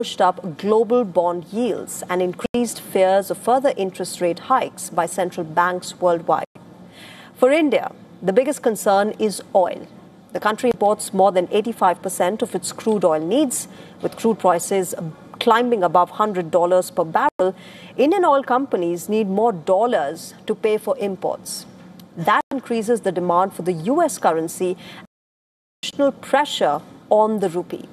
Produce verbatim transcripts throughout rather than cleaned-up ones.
pushed up global bond yields and increased fears of further interest rate hikes by central banks worldwide. For India, the biggest concern is oil. The country imports more than eighty-five percent of its crude oil needs. With crude prices climbing above one hundred dollars per barrel, Indian oil companies need more dollars to pay for imports. That increases the demand for the U S currency and additional pressure on the rupee.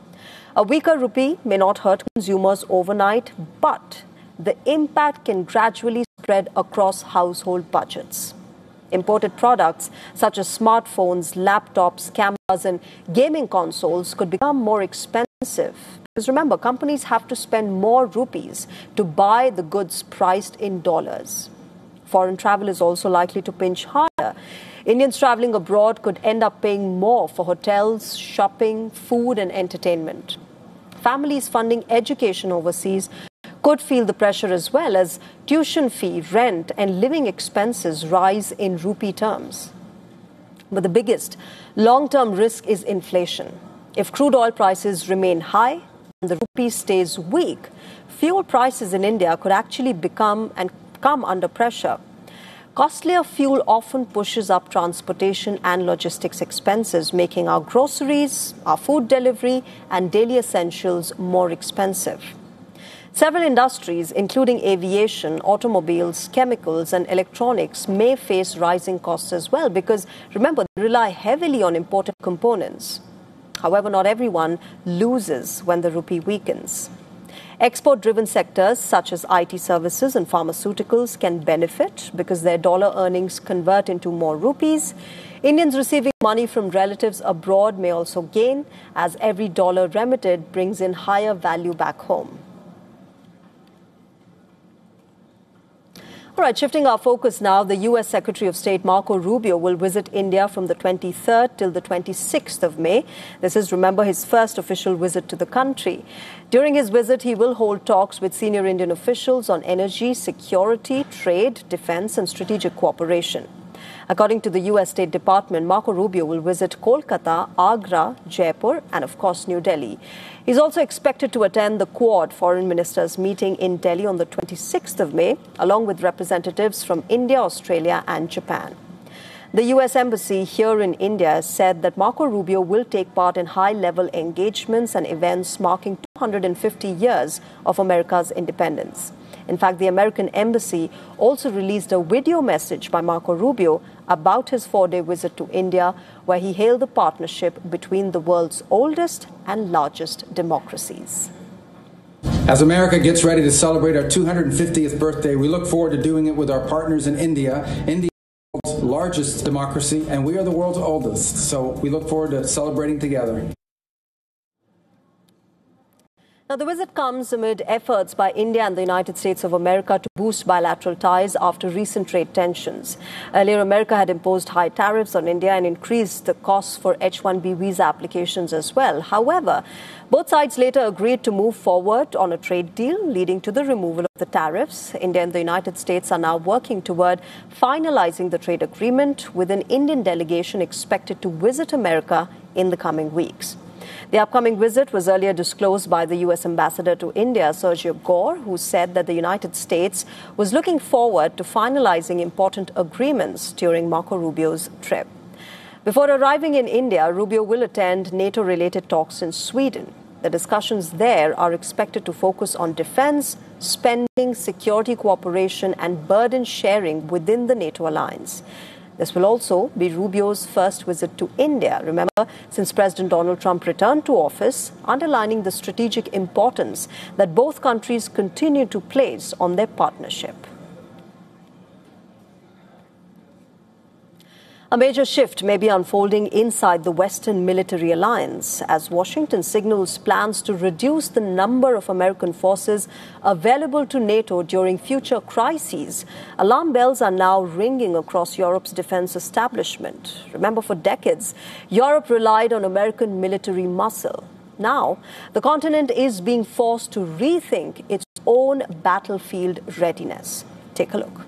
A weaker rupee may not hurt consumers overnight, but the impact can gradually spread across household budgets. Imported products such as smartphones, laptops, cameras, and gaming consoles could become more expensive. Because remember, companies have to spend more rupees to buy the goods priced in dollars. Foreign travel is also likely to pinch harder. Indians traveling abroad could end up paying more for hotels, shopping, food, and entertainment. Families funding education overseas could feel the pressure as well, as tuition fee, rent, and living expenses rise in rupee terms. But the biggest long-term risk is inflation. If crude oil prices remain high and the rupee stays weak, fuel prices in India could actually become and come under pressure. Costlier fuel often pushes up transportation and logistics expenses, making our groceries, our food delivery, and daily essentials more expensive. Several industries, including aviation, automobiles, chemicals, and electronics, may face rising costs as well because, remember, they rely heavily on imported components. However, not everyone loses when the rupee weakens. Export-driven sectors such as I T services and pharmaceuticals can benefit because their dollar earnings convert into more rupees. Indians receiving money from relatives abroad may also gain, as every dollar remitted brings in higher value back home. All right, shifting our focus now, the U S Secretary of State Marco Rubio will visit India from the twenty-third till the twenty-sixth of May. This is, remember, his first official visit to the country. During his visit, he will hold talks with senior Indian officials on energy, security, trade, defense, and strategic cooperation. According to the U S State Department, Marco Rubio will visit Kolkata, Agra, Jaipur, and of course New Delhi. He's also expected to attend the Quad Foreign Ministers meeting in Delhi on the twenty-sixth of May, along with representatives from India, Australia, and Japan. The U S Embassy here in India said that Marco Rubio will take part in high-level engagements and events marking two hundred fifty years of America's independence. In fact, the American Embassy also released a video message by Marco Rubio about his four-day visit to India, where he hailed the partnership between the world's oldest and largest democracies. As America gets ready to celebrate our two hundred fiftieth birthday, we look forward to doing it with our partners in India. India is the world's largest democracy, and we are the world's oldest. So we look forward to celebrating together. Now, the visit comes amid efforts by India and the United States of America to boost bilateral ties after recent trade tensions. Earlier, America had imposed high tariffs on India and increased the costs for H one B visa applications as well. However, both sides later agreed to move forward on a trade deal, leading to the removal of the tariffs. India and the United States are now working toward finalizing the trade agreement, with an Indian delegation expected to visit America in the coming weeks. The upcoming visit was earlier disclosed by the U S Ambassador to India, Sergio Gore, who said that the United States was looking forward to finalizing important agreements during Marco Rubio's trip. Before arriving in India, Rubio will attend NATO-related talks in Sweden. The discussions there are expected to focus on defense, spending, security cooperation, and burden sharing within the NATO alliance. This will also be Rubio's first visit to India, remember, since President Donald Trump returned to office, underlining the strategic importance that both countries continue to place on their partnership. A major shift may be unfolding inside the Western military alliance as Washington signals plans to reduce the number of American forces available to NATO during future crises. Alarm bells are now ringing across Europe's defense establishment. Remember, for decades, Europe relied on American military muscle. Now, the continent is being forced to rethink its own battlefield readiness. Take a look.